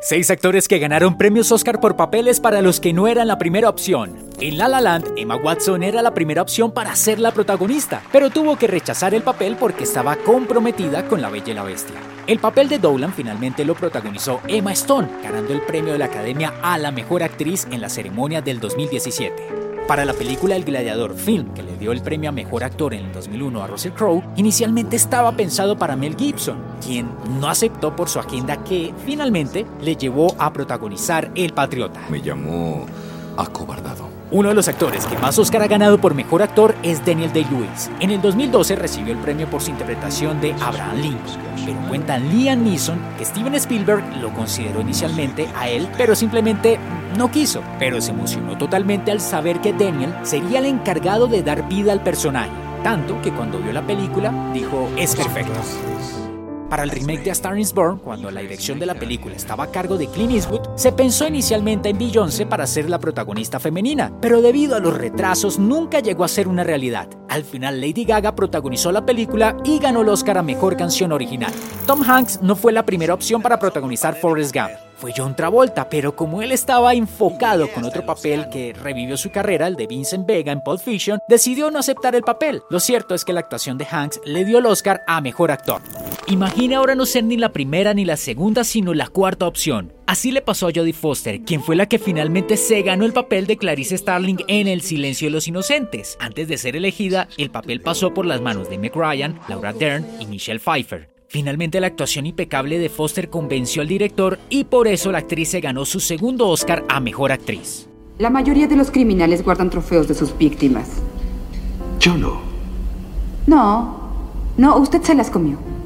6 actores que ganaron premios Oscar por papeles para los que no eran la primera opción. En La La Land, Emma Watson era la primera opción para ser la protagonista, pero tuvo que rechazar el papel porque estaba comprometida con La Bella y la Bestia. El papel de Dolan finalmente lo protagonizó Emma Stone, ganando el premio de la Academia a la Mejor Actriz en la ceremonia del 2017. Para la película El Gladiador Film, que le dio el premio a Mejor Actor en el 2001 a Russell Crowe, inicialmente estaba pensado para Mel Gibson, quien no aceptó por su agenda que, finalmente, le llevó a protagonizar El Patriota. Me llamó acobardado. Uno de los actores que más Oscar ha ganado por Mejor Actor es Daniel Day-Lewis. En el 2012 recibió el premio por su interpretación de Abraham Lincoln. Pero cuenta Liam Neeson que Steven Spielberg lo consideró inicialmente a él, pero simplemente no quiso. Pero se emocionó totalmente al saber que Daniel sería el encargado de dar vida al personaje. Tanto que cuando vio la película dijo, es perfecto. Para el remake de A Star is Born, cuando la dirección de la película estaba a cargo de Clint Eastwood, se pensó inicialmente en Beyoncé para ser la protagonista femenina, pero debido a los retrasos nunca llegó a ser una realidad. Al final Lady Gaga protagonizó la película y ganó el Oscar a Mejor Canción Original. Tom Hanks no fue la primera opción para protagonizar Forrest Gump. Fue John Travolta, pero como él estaba enfocado con otro papel que revivió su carrera, el de Vincent Vega en Pulp Fiction, decidió no aceptar el papel. Lo cierto es que la actuación de Hanks le dio el Oscar a Mejor Actor. Imagina ahora no ser ni la primera ni la segunda, sino la cuarta opción. Así le pasó a Jodie Foster, quien fue la que finalmente se ganó el papel de Clarice Starling en El Silencio de los Inocentes. Antes de ser elegida, el papel pasó por las manos de Meg Ryan, Laura Dern y Michelle Pfeiffer. Finalmente la actuación impecable de Foster convenció al director y por eso la actriz se ganó su segundo Oscar a Mejor Actriz. La mayoría de los criminales guardan trofeos de sus víctimas. Yo no. No, usted se las comió.